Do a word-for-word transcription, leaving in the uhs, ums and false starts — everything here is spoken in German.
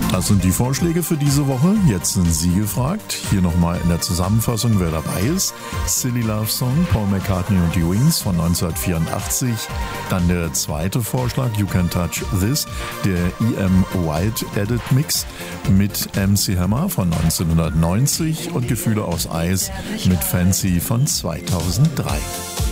Das sind die Vorschläge für diese Woche. Jetzt sind Sie gefragt. Hier nochmal in der Zusammenfassung, wer dabei ist. Silly Love Song, Paul McCartney und die Wings von neunzehnhundertvierundachtzig. Dann der zweite Vorschlag, You Can Touch This, der E M White Edit Mix mit M C Hammer von neunzehnhundertneunzig und Gefühle aus Eis mit Fancy von zweitausenddrei.